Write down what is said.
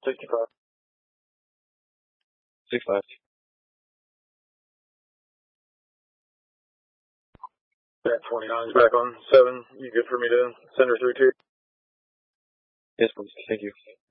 65. 65. That 29 is back on 7. You good for me to send her through too? Yes, please. Thank you.